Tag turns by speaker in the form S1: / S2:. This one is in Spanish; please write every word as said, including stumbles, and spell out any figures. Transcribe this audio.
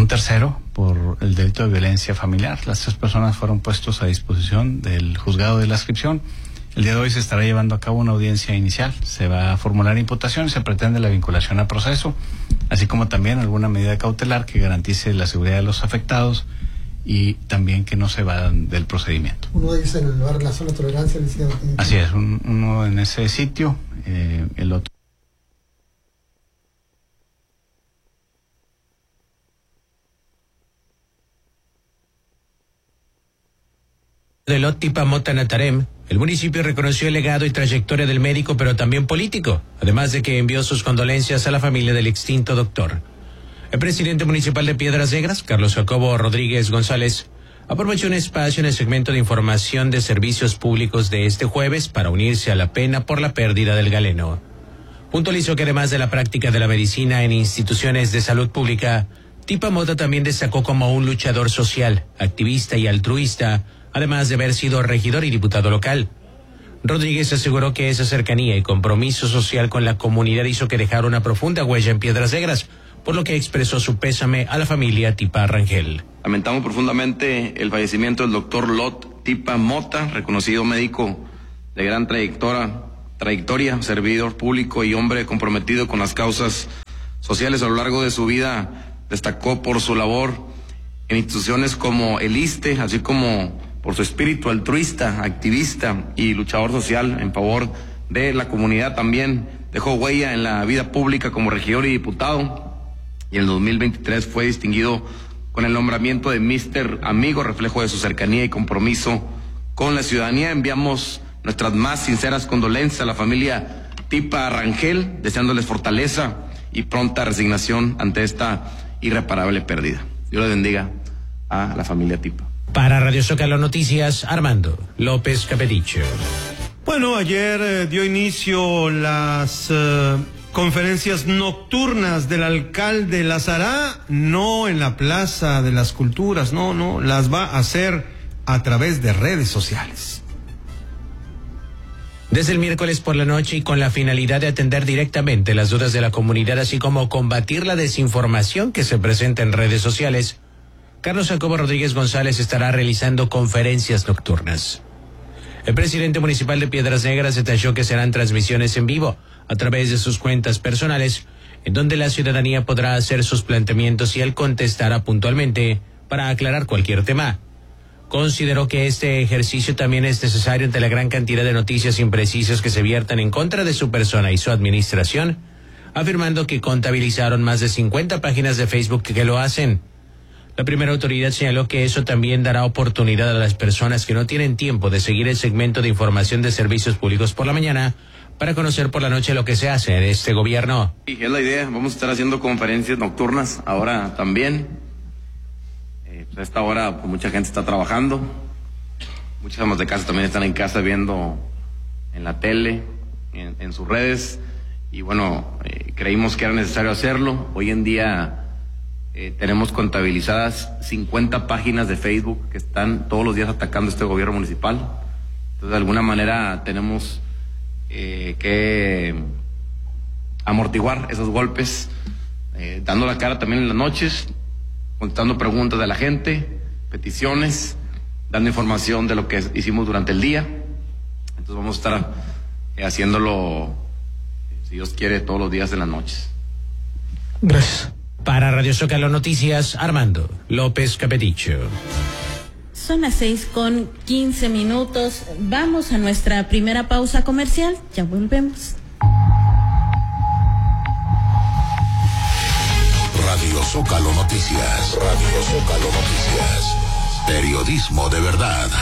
S1: un tercero por el delito de violencia familiar. Las tres personas fueron puestos a disposición del juzgado de la inscripción. El día de hoy se estará llevando a cabo una audiencia inicial. Se va a formular imputación y se pretende la vinculación a proceso, así como también alguna medida cautelar que garantice la seguridad de los afectados y también que no se vayan del procedimiento.
S2: Uno de ellos en el lugar de la zona de tolerancia, licenciado.
S1: Así es, un, uno en ese sitio, eh, el otro.
S3: De Lot Tipa Mota Natarem, el municipio reconoció el legado y trayectoria del médico, pero también político, además de que envió sus condolencias a la familia del extinto doctor. El presidente municipal de Piedras Negras, Carlos Jacobo Rodríguez González, aprovechó un espacio en el segmento de información de servicios públicos de este jueves para unirse a la pena por la pérdida del galeno. Puntualizó que además de la práctica de la medicina en instituciones de salud pública, Tipa Mota también destacó como un luchador social, activista y altruista, además de haber sido regidor y diputado local. Rodríguez aseguró que esa cercanía y compromiso social con la comunidad hizo que dejara una profunda huella en Piedras Negras, por lo que expresó su pésame a la familia Tipa Rangel.
S4: Lamentamos profundamente el fallecimiento del doctor Lot Tipa Mota, reconocido médico de gran trayectoria, trayectoria, servidor público y hombre comprometido con las causas sociales. A lo largo de su vida destacó por su labor en instituciones como el ISSSTE, así como por su espíritu altruista, activista y luchador social en favor de la comunidad. También dejó huella en la vida pública como regidor y diputado, y en el dos mil veintitrés fue distinguido con el nombramiento de míster Amigo, reflejo de su cercanía y compromiso con la ciudadanía. Enviamos nuestras más sinceras condolencias a la familia Tipa Rangel, deseándoles fortaleza y pronta resignación ante esta irreparable pérdida. Dios les bendiga a la familia Tipa.
S3: Para Radio Zócalo Noticias, Armando López Capedicho.
S5: Bueno, ayer eh, dio inicio las eh, conferencias nocturnas del alcalde. Las hará no en la Plaza de las Culturas, no, no, las va a hacer a través de redes sociales.
S3: Desde el miércoles por la noche y con la finalidad de atender directamente las dudas de la comunidad, así como combatir la desinformación que se presenta en redes sociales, Carlos Jacobo Rodríguez González estará realizando conferencias nocturnas. El presidente municipal de Piedras Negras detalló que serán transmisiones en vivo a través de sus cuentas personales, en donde la ciudadanía podrá hacer sus planteamientos y él contestará puntualmente para aclarar cualquier tema. Consideró que este ejercicio también es necesario ante la gran cantidad de noticias imprecisas que se viertan en contra de su persona y su administración, afirmando que contabilizaron más de cincuenta páginas de Facebook que lo hacen. La primera autoridad señaló que eso también dará oportunidad a las personas que no tienen tiempo de seguir el segmento de información de servicios públicos por la mañana para conocer por la noche lo que se hace en este gobierno.
S4: Y es la idea, vamos a estar haciendo conferencias nocturnas ahora también. Eh, pues a esta hora pues, mucha gente está trabajando, muchas amas de casa también están en casa viendo en la tele, en, en sus redes, y bueno, eh, creímos que era necesario hacerlo. Hoy en día Eh, tenemos contabilizadas cincuenta páginas de Facebook que están todos los días atacando este gobierno municipal. Entonces, de alguna manera tenemos eh, que amortiguar esos golpes, eh, dando la cara también en las noches, contestando preguntas de la gente, peticiones, dando información de lo que hicimos durante el día. Entonces vamos a estar eh, haciéndolo, si Dios quiere, todos los días en las noches.
S3: Gracias. Para Radio Zócalo Noticias, Armando López Capedicho.
S6: Son las seis con quince minutos. Vamos a nuestra primera pausa comercial. Ya volvemos.
S7: Radio Zócalo Noticias. Radio Zócalo Noticias. Periodismo de verdad.